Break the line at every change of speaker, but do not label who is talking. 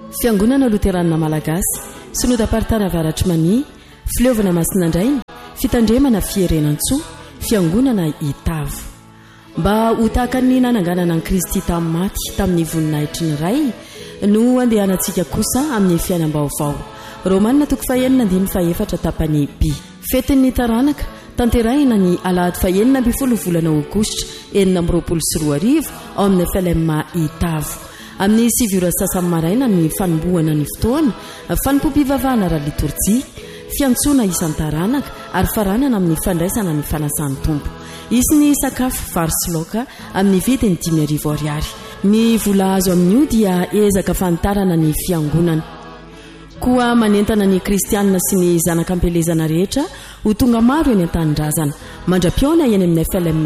Fiangonana Luterana Malagasy, Synodam-paritany Avaratr'Mania, Fileovana Masinandraina, Fitandremana Fierenantsoa, Fiangonana Itavo. Mba ho tahaka ny nananganana an'i Kristy tamin'ny maty tamin'ny voninahitry ny ray no andehanantsika kosa amin'ny fiainam-baovao. Romanina 9:4 tapany B. Fetin'ny taranaka tanterahina ny alahady 9 volana aogositra 2024 ao amin'ny FLM Itavo. Amin'ny 7 sasany maraina ny fanombohana ny fotoana, fanompoam-pivavahana ra liturjia, fiantsoana isan-taranaka ary faranana amin'ny fandraisana ny fanasan'ny tompo. Isy ny sakafo vary sy laoka amin'ny vidiny 5,000 ariary. Ny vola azo amin'io dia ezaka fantarana ny fiangonana. Koa manentana ny kristianina sy ny zanak'ampelezana rehetra ho tonga maro eny an-tanindrazana, mandra-piona eny amin'ny FLM